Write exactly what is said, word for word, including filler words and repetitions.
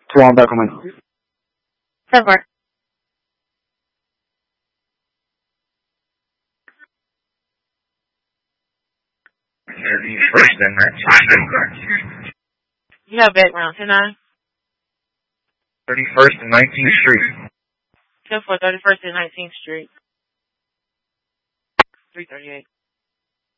two on back on. ten four. thirty-first and nineteenth Street. You have background. ten nine. thirty-first and nineteenth Street. ten four, thirty-first and nineteenth Street. three thirty-eight.